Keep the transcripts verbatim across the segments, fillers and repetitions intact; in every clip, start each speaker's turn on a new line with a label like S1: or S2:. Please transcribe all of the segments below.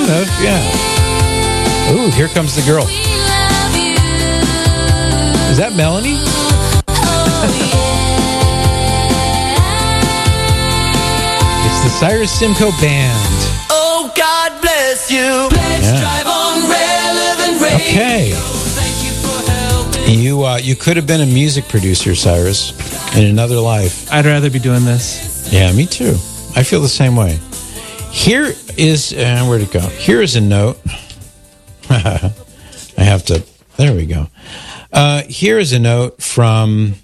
S1: Kind of, yeah. Ooh, here comes the girl. Is that Melanie? It's the Cyrus Simcoe Band.
S2: Oh, God bless you. Let's
S1: Yeah.
S2: drive on Relevant Radio.
S1: Okay.
S2: Thank you for helping.
S1: You uh, you could have been a music producer, Cyrus, in another life.
S3: I'd rather be doing this.
S1: Yeah, me too. I feel the same way. Here is, uh, where'd it go? Here is a note. I have to, there we go. Uh, here is a note from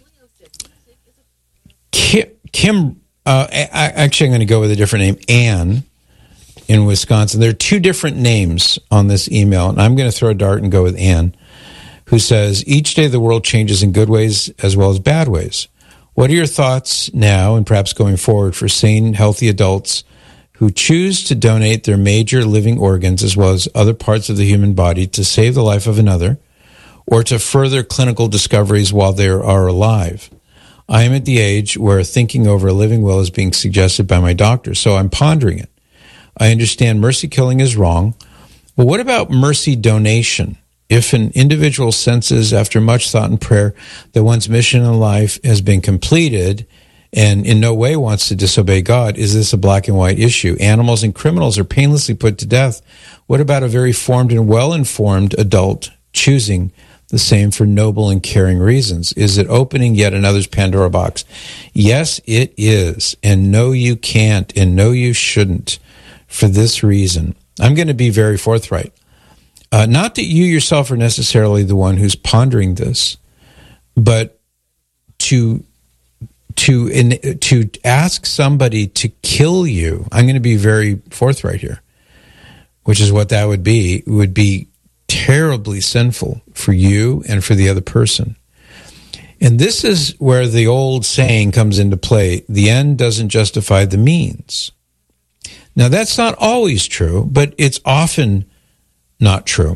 S1: Kim, Kim uh, I, actually I'm going to go with a different name, Anne, in Wisconsin. There are two different names on this email, and I'm going to throw a dart and go with Anne, who says, each day the world changes in good ways as well as bad ways. What are your thoughts now and perhaps going forward for sane, healthy adults who choose to donate their major living organs as well as other parts of the human body to save the life of another or to further clinical discoveries while they are alive? I am at the age where thinking over a living will is being suggested by my doctor, so I'm pondering it. I understand mercy killing is wrong, but what about mercy donation? If an individual senses after much thought and prayer that one's mission in life has been completed and in no way wants to disobey God, is this a black and white issue? Animals and criminals are painlessly put to death. What about a very formed and well-informed adult choosing the same for noble and caring reasons? Is it opening yet another's Pandora box? Yes, it is. And no, you can't. And no, you shouldn't. For this reason, I'm going to be very forthright. Uh, not that you yourself are necessarily the one who's pondering this, but to to in, to ask somebody to kill you, I'm going to be very forthright here, which is what that would be, would be terribly sinful for you and for the other person. And this is where the old saying comes into play, the end doesn't justify the means. Now, that's not always true, but it's often not true.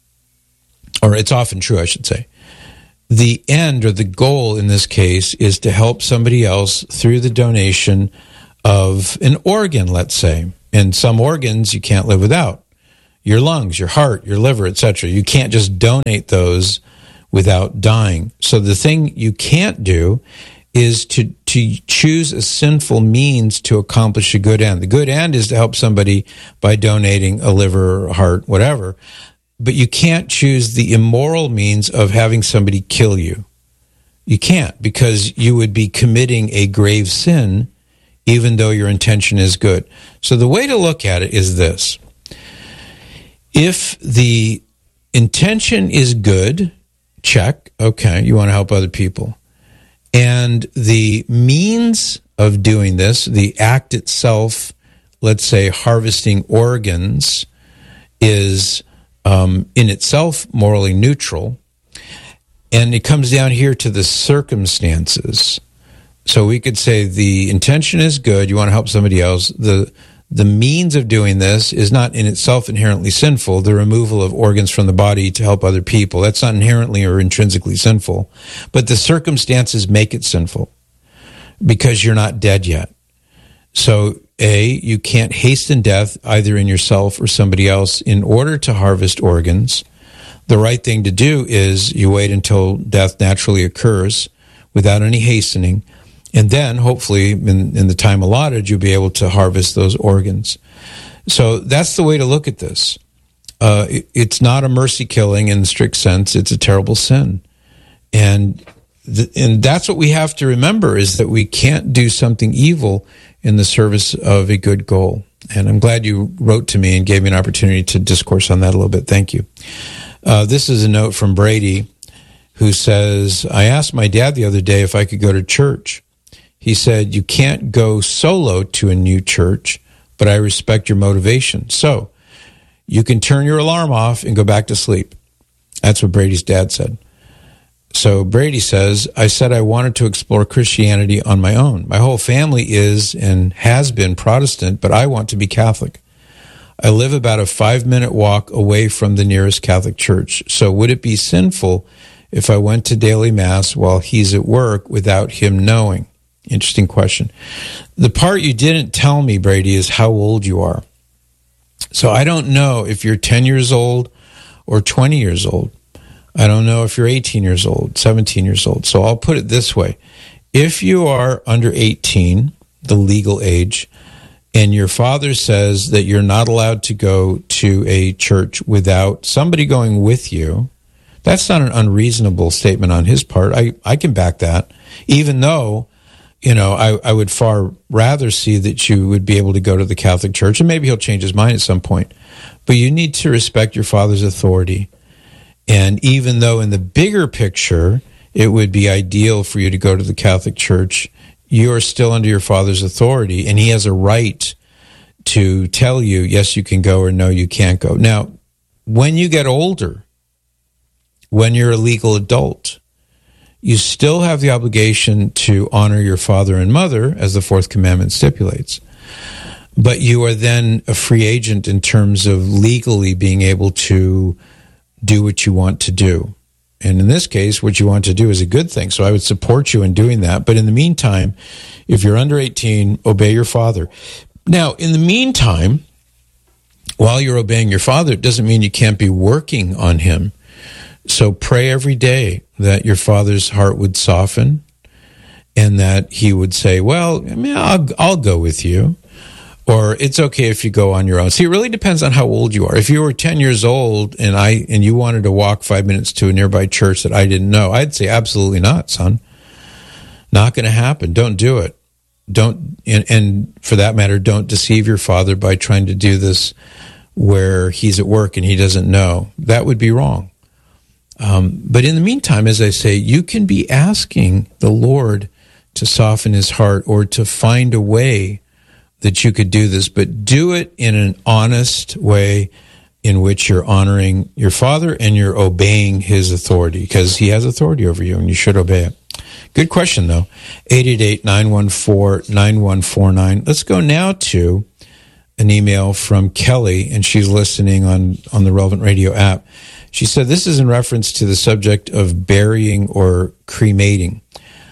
S1: Or it's often true, I should say. The end or the goal in this case is to help somebody else through the donation of an organ, let's say. And some organs you can't live without. Your lungs, your heart, your liver, et cetera. You can't just donate those without dying. So the thing you can't do is to, to choose a sinful means to accomplish a good end. The good end is to help somebody by donating a liver, or heart, whatever. But you can't choose the immoral means of having somebody kill you. You can't, because you would be committing a grave sin even though your intention is good. So the way to look at it is this. If the intention is good, check, okay, you want to help other people. And the means of doing this, the act itself, let's say harvesting organs, is um, in itself morally neutral. And it comes down here to the circumstances. So we could say the intention is good, you want to help somebody else. The The means of doing this is not in itself inherently sinful, the removal of organs from the body to help other people. That's not inherently or intrinsically sinful. But the circumstances make it sinful because you're not dead yet. So, A, you can't hasten death either in yourself or somebody else in order to harvest organs. The right thing to do is you wait until death naturally occurs without any hastening. And then, hopefully, in, in the time allotted, you'll be able to harvest those organs. So that's the way to look at this. Uh, it, it's not a mercy killing in the strict sense. It's a terrible sin. And th- and that's what we have to remember, is that we can't do something evil in the service of a good goal. And I'm glad you wrote to me and gave me an opportunity to discourse on that a little bit. Thank you. Uh, this is a note from Brady, who says, I asked my dad the other day if I could go to church. He said, you can't go solo to a new church, but I respect your motivation. So you can turn your alarm off and go back to sleep. That's what Brady's dad said. So Brady says, I said I wanted to explore Christianity on my own. My whole family is and has been Protestant, but I want to be Catholic. I live about a five-minute walk away from the nearest Catholic church. So would it be sinful if I went to daily Mass while he's at work without him knowing? Interesting question. The part you didn't tell me, Brady, is how old you are. So I don't know if you're ten years old or twenty years old. I don't know if you're eighteen years old, seventeen years old. So I'll put it this way. If you are under eighteen, the legal age, and your father says that you're not allowed to go to a church without somebody going with you, that's not an unreasonable statement on his part. I, I can back that, even though, you know, I, I would far rather see that you would be able to go to the Catholic Church, and maybe he'll change his mind at some point. But you need to respect your father's authority. And even though in the bigger picture, it would be ideal for you to go to the Catholic Church, you are still under your father's authority, and he has a right to tell you, yes, you can go, or no, you can't go. Now, when you get older, when you're a legal adult, you still have the obligation to honor your father and mother, as the fourth commandment stipulates. But you are then a free agent in terms of legally being able to do what you want to do. And in this case, what you want to do is a good thing. So I would support you in doing that. But in the meantime, if you're under eighteen, obey your father. Now, in the meantime, while you're obeying your father, it doesn't mean you can't be working on him. So pray every day that your father's heart would soften and that he would say, well, I mean, I'll, I'll go with you. Or it's okay if you go on your own. See, it really depends on how old you are. If you were ten years old and I and you wanted to walk five minutes to a nearby church that I didn't know, I'd say absolutely not, son. Not going to happen. Don't do it. Don't, and, and for that matter, don't deceive your father by trying to do this where he's at work and he doesn't know. That would be wrong. Um, but in the meantime, as I say, you can be asking the Lord to soften his heart or to find a way that you could do this, but do it in an honest way in which you're honoring your father and you're obeying his authority, because he has authority over you and you should obey it. Good question, though. eight eight eight, nine one four, nine one four nine. Let's go now to an email from Kelly, and she's listening on, on the Relevant Radio app. She said, this is in reference to the subject of burying or cremating.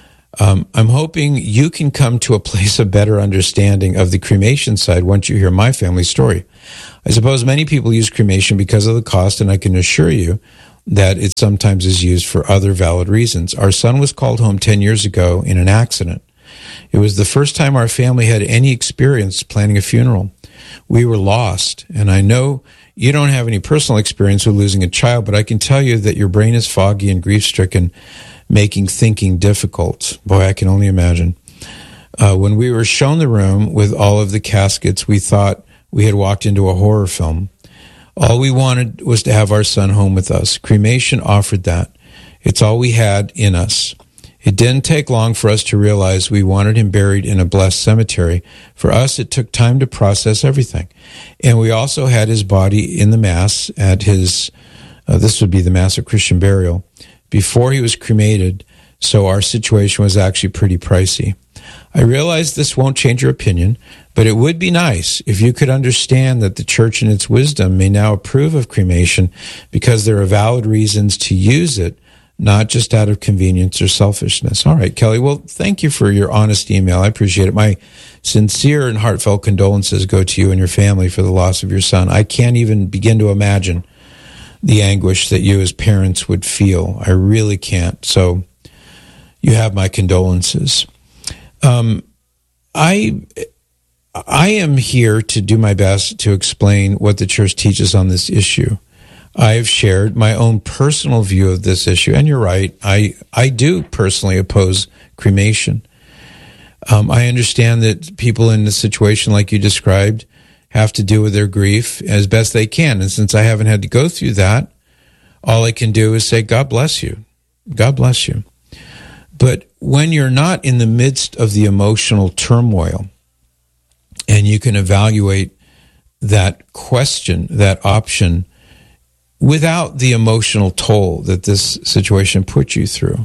S1: Um, I'm hoping you can come to a place of better understanding of the cremation side once you hear my family story. I suppose many people use cremation because of the cost, and I can assure you that it sometimes is used for other valid reasons. Our son was called home ten years ago in an accident. It was the first time our family had any experience planning a funeral. We were lost, and I know you don't have any personal experience with losing a child, but I can tell you that your brain is foggy and grief-stricken, making thinking difficult. Boy, I can only imagine. Uh, when we were shown the room with all of the caskets, we thought we had walked into a horror film. All we wanted was to have our son home with us. Cremation offered that. It's all we had in us. It didn't take long for us to realize we wanted him buried in a blessed cemetery. For us, it took time to process everything. And we also had his body in the Mass at his, uh, this would be the Mass of Christian Burial, before he was cremated, so our situation was actually pretty pricey. I realize this won't change your opinion, but it would be nice if you could understand that the Church in its wisdom may now approve of cremation because there are valid reasons to use it, not just out of convenience or selfishness. All right, Kelly, well, thank you for your honest email. I appreciate it. My sincere and heartfelt condolences go to you and your family for the loss of your son. I can't even begin to imagine the anguish that you as parents would feel. I really can't. So you have my condolences. Um, I I am here to do my best to explain what the Church teaches on this issue. I have shared my own personal view of this issue, and you're right, I, I do personally oppose cremation. Um, I understand that people in a situation like you described have to deal with their grief as best they can. And since I haven't had to go through that, all I can do is say, God bless you. God bless you. But when you're not in the midst of the emotional turmoil and you can evaluate that question, that option, without the emotional toll that this situation puts you through,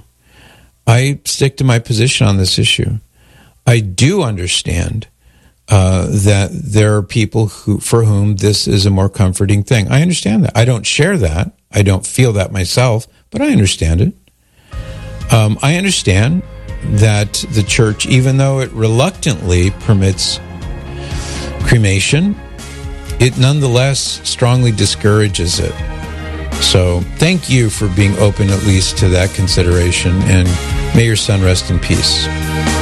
S1: I stick to my position on this issue. I do understand Uh, that there are people who, for whom this is a more comforting thing. I understand that. I don't share that. I don't feel that myself, but I understand it. Um, I understand that the Church, even though it reluctantly permits cremation, it nonetheless strongly discourages it. So thank you for being open at least to that consideration, and may your son rest in peace.